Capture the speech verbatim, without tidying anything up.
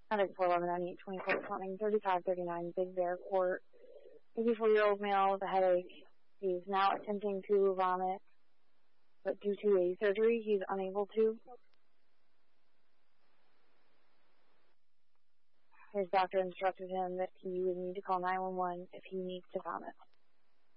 Contact four eleven ninety-eight twenty-four, Plumbing, thirty-five thirty-nine Big Bear Court. fifty-four-year-old male with a headache. He is now attempting to vomit, but due to a surgery, he's unable to. His doctor instructed him that he would need to call nine one one if he needs to vomit.